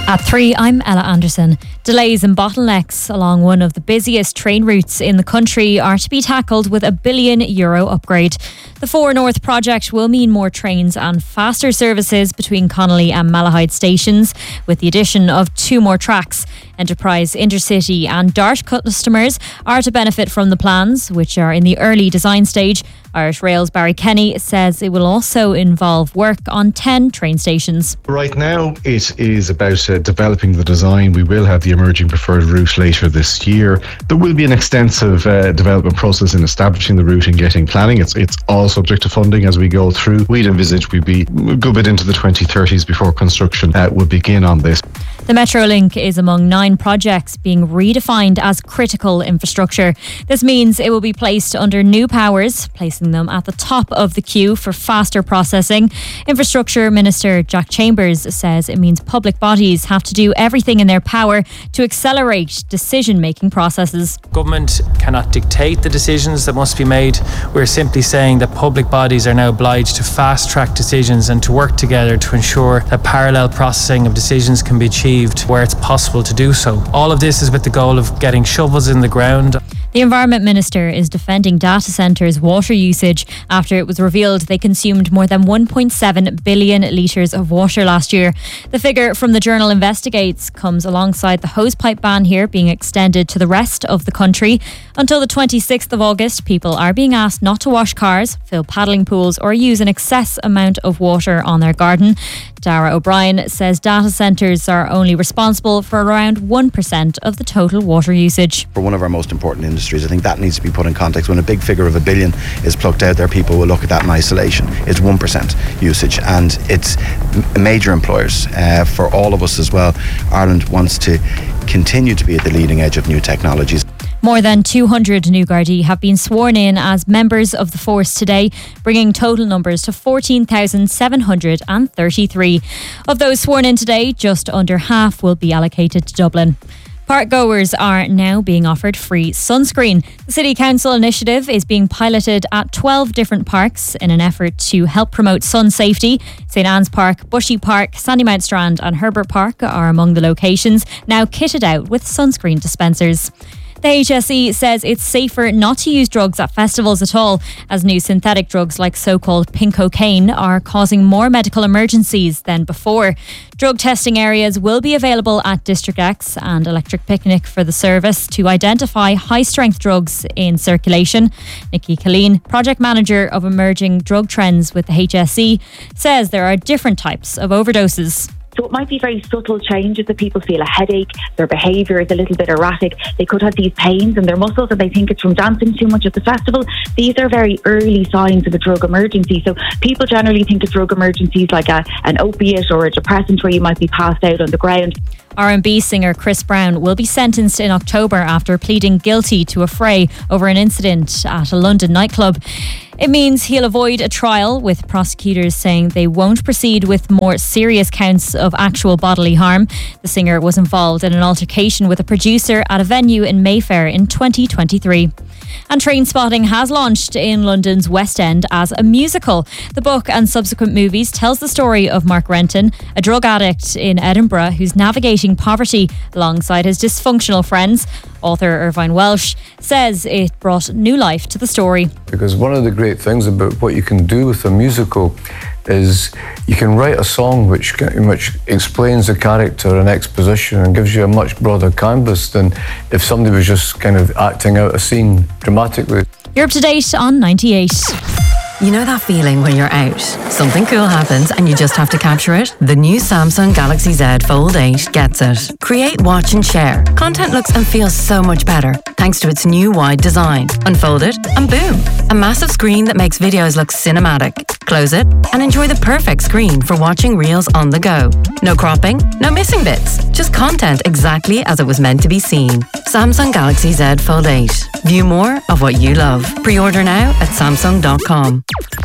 At 3, I'm Ella Anderson. Delays and bottlenecks along one of the busiest train routes in the country are to be tackled with a €1 billion upgrade. The 4 North project will mean more trains and faster services between Connolly and Malahide stations, with the addition of 2 more tracks. Enterprise, Intercity and Dart customers are to benefit from the plans, which are in the early design stage. Irish Rail's Barry Kenny says it will also involve work on 10 train stations. Right now it is about developing the design. We will have the emerging preferred route later this year. There will be an extensive development process in establishing the route and getting planning. It's all subject to funding as we go through. We'd envisage we'd be a good bit into the 2030s before construction would begin on this. The Metrolink is among 9 projects being redefined as critical infrastructure. This means it will be placed under new powers, placing them at the top of the queue for faster processing. Infrastructure Minister Jack Chambers says it means public bodies have to do everything in their power to accelerate decision-making processes. Government cannot dictate the decisions that must be made. We're simply saying that public bodies are now obliged to fast-track decisions and to work together to ensure that parallel processing of decisions can be achieved where it's possible to do so. All of this is with the goal of getting shovels in the ground. The Environment Minister is defending data centres' water usage after it was revealed they consumed more than 1.7 billion litres of water last year. The figure from the journal Investigates comes alongside the hosepipe ban here being extended to the rest of the country. Until the 26th of August, people are being asked not to wash cars, fill paddling pools or use an excess amount of water on their garden. Dara O'Brien says data centres are only responsible for around 1% of the total water usage. For one of our most important industries, I think that needs to be put in context. When a big figure of $1 billion is plucked out there, people will look at that in isolation. It's 1% usage and it's major employers. For all of us as well, Ireland wants to continue to be at the leading edge of new technologies. More than 200 new Gardaí have been sworn in as members of the force today, bringing total numbers to 14,733. Of those sworn in today, just under half will be allocated to Dublin. Park goers are now being offered free sunscreen. The City Council initiative is being piloted at 12 different parks in an effort to help promote sun safety. St Anne's Park, Bushy Park, Sandymount Strand and Herbert Park are among the locations now kitted out with sunscreen dispensers. The HSE says it's safer not to use drugs at festivals at all, as new synthetic drugs like so-called pink cocaine are causing more medical emergencies than before. Drug testing areas will be available at District X and Electric Picnic for the service to identify high-strength drugs in circulation. Nikki Killeen, Project Manager of Emerging Drug Trends with the HSE, says there are different types of overdoses. So it might be very subtle changes that people feel a headache, their behaviour is a little bit erratic, they could have these pains in their muscles and they think it's from dancing too much at the festival. These are very early signs of a drug emergency. So people generally think of drug emergencies like an opiate or a depressant where you might be passed out on the ground. R&B singer Chris Brown will be sentenced in October after pleading guilty to a fray over an incident at a London nightclub. It means he'll avoid a trial, with prosecutors saying they won't proceed with more serious counts of actual bodily harm. The singer was involved in an altercation with a producer at a venue in Mayfair in 2023. And Trainspotting has launched in London's West End as a musical. The book and subsequent movies tells the story of Mark Renton, a drug addict in Edinburgh who's navigating poverty alongside his dysfunctional friends. Author Irvine Welsh says it brought new life to the story. Because one of the great things about what you can do with a musical is you can write a song which explains the character and exposition and gives you a much broader canvas than if somebody was just kind of acting out a scene dramatically. You're up to date on 98. You know that feeling when you're out, something cool happens and you just have to capture it? The new Samsung Galaxy Z Fold 8 gets it. Create, watch and share. Content looks and feels so much better thanks to its new wide design. Unfold it and boom, a massive screen that makes videos look cinematic. Close it and enjoy the perfect screen for watching reels on the go. No cropping, no missing bits, just content exactly as it was meant to be seen. Samsung Galaxy Z Fold 8. View more of what you love. Pre-order now at Samsung.com.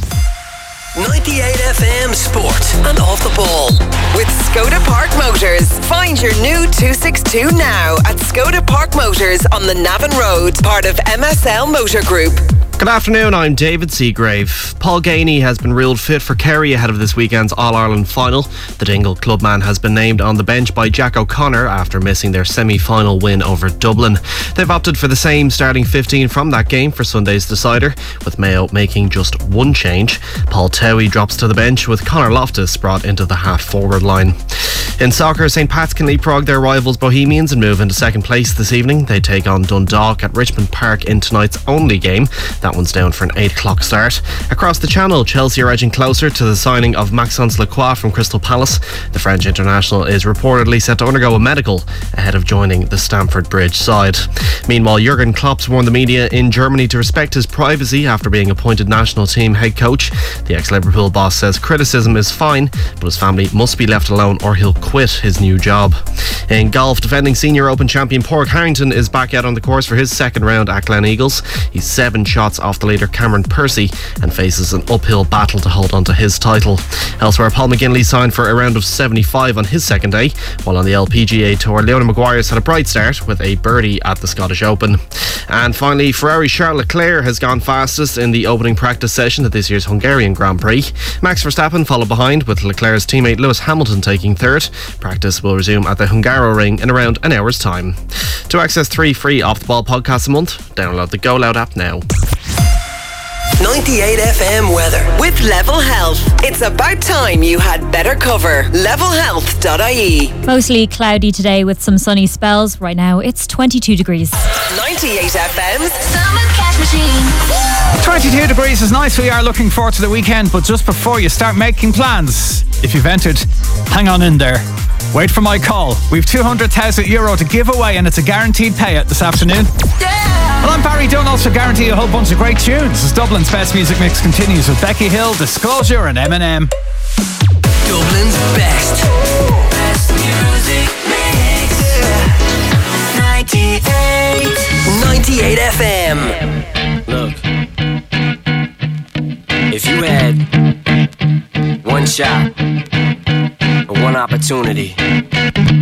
98 FM Sport and Off the Ball with Skoda Park Motors. Find your new 262 now at Skoda Park Motors on the Navan Road, part of MSL Motor Group. Good afternoon, I'm David Seagrave. Paul Gainey has been ruled fit for Kerry ahead of this weekend's All-Ireland final. The Dingle clubman has been named on the bench by Jack O'Connor after missing their semi-final win over Dublin. They've opted for the same starting 15 from that game for Sunday's decider, with Mayo making just one change. Paul Towie drops to the bench, with Conor Loftus brought into the half-forward line. In soccer, St. Pat's can leapfrog their rivals Bohemians and move into second place this evening. They take on Dundalk at Richmond Park in tonight's only game. That one's down for an 8 o'clock start. Across the channel, Chelsea are edging closer to the signing of Maxence Lacroix from Crystal Palace. The French international is reportedly set to undergo a medical ahead of joining the Stamford Bridge side. Meanwhile, Jurgen Klopp's warned the media in Germany to respect his privacy after being appointed national team head coach. The ex-Liverpool boss says criticism is fine, but his family must be left alone or he'll quit his new job. In golf, defending Senior Open champion Padraig Harrington is back out on the course for his second round at Glen Eagles. He's 7 shots off the leader Cameron Percy and faces an uphill battle to hold on to his title. Elsewhere, Paul McGinley signed for a round of 75 on his second day, while on the LPGA Tour, Leona Maguire's had a bright start with a birdie at the Scottish Open. And finally, Ferrari's Charles Leclerc has gone fastest in the opening practice session at this year's Hungarian Grand Prix. Max Verstappen followed behind, with Leclerc's teammate Lewis Hamilton taking third. Practice will resume at the Hungaroring in around an hour's time. To access 3 free Off the Ball podcasts a month, download the Go Loud app now. 98 FM weather with Level Health. It's about time you had better cover. Levelhealth.ie. Mostly cloudy today with some sunny spells. Right now it's 22 degrees. 98 FM's Summer Cash Machine. 22 degrees is nice. We are looking forward to the weekend, but just before you start making plans, if you've entered, hang on in there. Wait for my call. We've €200,000 to give away, and it's a guaranteed payout this afternoon. Well, I'm Barry Dunn, also guarantee a whole bunch of great tunes as Dublin's best music mix continues with Becky Hill, Disclosure and Eminem. Dublin's best music mix. 98 FM. Look, if you had one shot or one opportunity